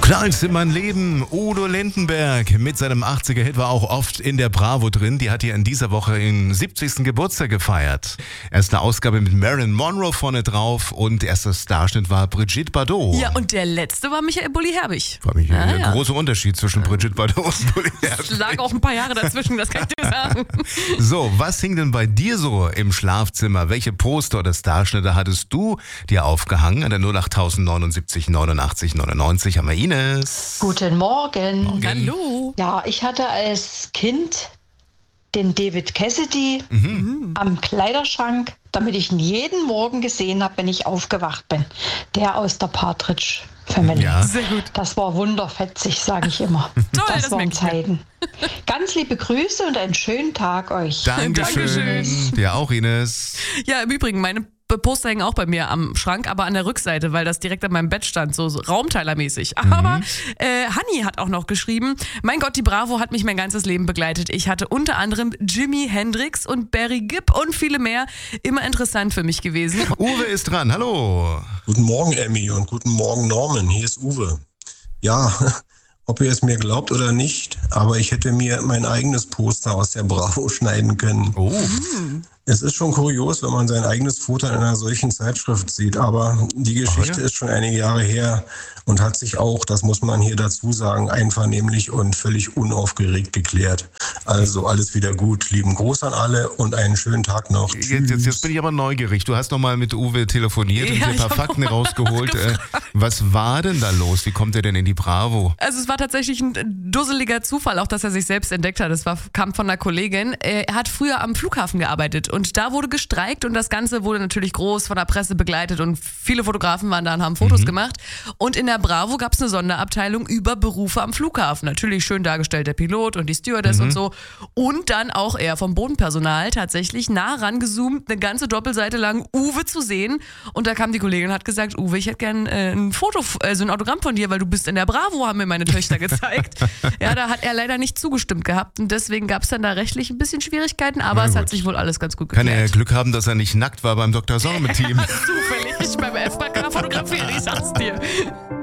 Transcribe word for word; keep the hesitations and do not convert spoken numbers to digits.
Knallt in mein Leben. Udo Lindenberg mit seinem achtziger-Hit war auch oft in der Bravo drin. Die hat hier in dieser Woche ihren siebzigsten Geburtstag gefeiert. Erste Ausgabe mit Marilyn Monroe vorne drauf und erster Starschnitt war Brigitte Bardot. Ja, und der letzte war Michael Bulli-Herbig. War mich Ah, ein ja. großer Unterschied zwischen Brigitte Bardot und Bulli Es Herbig. lag auch ein paar Jahre dazwischen, das kann ich dir sagen. So, was hing denn bei dir so im Schlafzimmer? Welche Poster oder Starschnitte hattest du dir aufgehangen? An der null acht neunundsiebzig neunundachtzig neunundneunzig haben wir Ines. Guten Morgen. Morgen. Hallo. Ja, ich hatte als Kind den David Cassidy Mhm. am Kleiderschrank, damit ich ihn jeden Morgen gesehen habe, wenn ich aufgewacht bin. Der aus der Partridge Family. Ja. Sehr gut. Das war wunderfetzig, sage ich immer. Toll, das das waren merke ich mir. Zeiten. Ganz liebe Grüße und einen schönen Tag euch. Dankeschön. Dankeschön. Dir auch, Ines. Ja, im Übrigen, meine Poster hängen auch bei mir am Schrank, aber an der Rückseite, weil das direkt an meinem Bett stand, so, so raumteilermäßig. Aber äh, Hanni hat auch noch geschrieben, mein Gott, die Bravo hat mich mein ganzes Leben begleitet. Ich hatte unter anderem Jimi Hendrix und Barry Gibb und viele mehr. Immer interessant für mich gewesen. Uwe ist dran. Hallo. Guten Morgen, Emmy, und guten Morgen, Norman. Hier ist Uwe. Ja, ob ihr es mir glaubt oder nicht, aber ich hätte mir mein eigenes Poster aus der Bravo schneiden können. Oh. Es ist schon kurios, wenn man sein eigenes Foto in einer solchen Zeitschrift sieht, aber die Geschichte Oh ja. ist schon einige Jahre her und hat sich auch, das muss man hier dazu sagen, einvernehmlich und völlig unaufgeregt geklärt. Also alles wieder gut. Lieben Gruß an alle und einen schönen Tag noch. Jetzt, jetzt, jetzt bin ich aber neugierig. Du hast nochmal mit Uwe telefoniert und Ja, dir ein ich paar hab Fakten noch mal rausgeholt. Äh, was war denn da los? Wie kommt er denn in die Bravo? Also es war tatsächlich ein dusseliger Zufall, auch dass er sich selbst entdeckt hat. Es war, kam von einer Kollegin. Er hat früher am Flughafen gearbeitet und da wurde gestreikt und das Ganze wurde natürlich groß von der Presse begleitet und viele Fotografen waren da und haben Fotos gemacht. Und in der Bravo gab es eine Sonderabteilung über Berufe am Flughafen. Natürlich schön dargestellt der Pilot und die Stewardess und so. Und dann auch er vom Bodenpersonal tatsächlich nah rangezoomt, eine ganze Doppelseite lang Uwe zu sehen. Und da kam die Kollegin und hat gesagt, Uwe, ich hätte gern äh, ein Foto, also ein Autogramm von dir, weil du bist in der Bravo, haben mir meine Töchter gezeigt. Ja, da hat er leider nicht zugestimmt gehabt und deswegen gab es dann da rechtlich ein bisschen Schwierigkeiten, aber Na es gut. hat sich wohl alles ganz gut Kann geklärt. er Glück haben, dass er nicht nackt war beim Doktor Sorge-Team? Zufällig beim F K K fotografieren, ich sag's dir.